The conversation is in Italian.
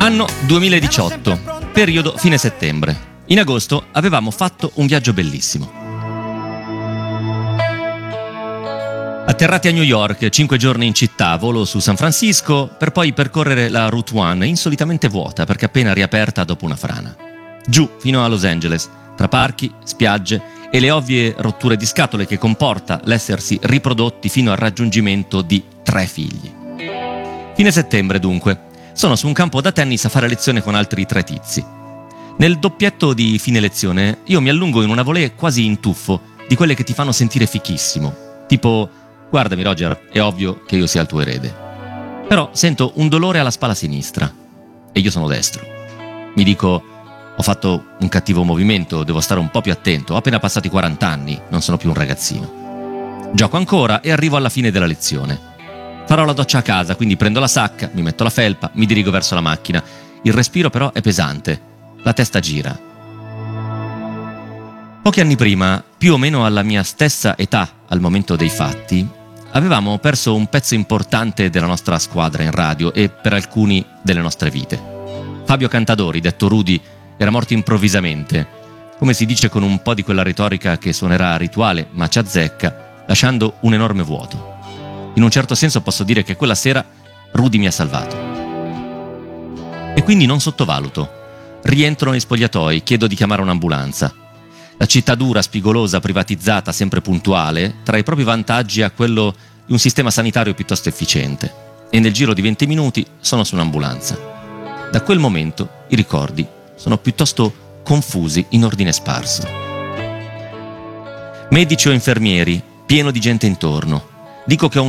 Anno 2018, periodo fine settembre. In agosto avevamo fatto un viaggio bellissimo. Atterrati a New York, 5 giorni in città, volo su San Francisco, per poi percorrere la Route 1, insolitamente vuota perché appena riaperta dopo una frana. Giù fino a Los Angeles, tra parchi, spiagge e le ovvie rotture di scatole che comporta l'essersi riprodotti fino al raggiungimento di 3 figli. Fine settembre dunque, sono su un campo da tennis a fare lezione con altri 3 tizi. Nel doppietto di fine lezione io mi allungo in una volée quasi in tuffo, di quelle che ti fanno sentire fichissimo, tipo «Guardami Roger, è ovvio che io sia il tuo erede». Però sento un dolore alla spalla sinistra e io sono destro. Mi dico «Ho fatto un cattivo movimento, devo stare un po' più attento, ho appena passati 40 anni, non sono più un ragazzino». Gioco ancora e arrivo alla fine della lezione. Farò la doccia a casa, quindi prendo la sacca, mi metto la felpa, mi dirigo verso la macchina. Il respiro però è pesante, la testa gira. Pochi anni prima, più o meno alla mia stessa età al momento dei fatti, avevamo perso un pezzo importante della nostra squadra in radio e per alcuni delle nostre vite. Fabio Cantadori, detto Rudy, era morto improvvisamente, come si dice con un po' di quella retorica che suonerà rituale ma ci azzecca, lasciando un enorme vuoto. In un certo senso posso dire che quella sera Rudy mi ha salvato. E quindi non sottovaluto. Rientro nei spogliatoi, chiedo di chiamare un'ambulanza. La città dura, spigolosa, privatizzata, sempre puntuale, trae i propri vantaggi a quello di un sistema sanitario piuttosto efficiente. E nel giro di 20 minuti sono su un'ambulanza. Da quel momento i ricordi sono piuttosto confusi in ordine sparso. Medici o infermieri, pieno di gente intorno. Dico che ho